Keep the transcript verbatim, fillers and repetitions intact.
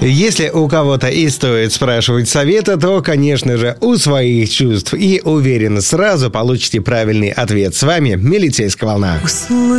Если у кого-то и стоит спрашивать совета, то, конечно же, у своих чувств. И уверен, сразу получите правильный ответ. С вами «Милицейская волна».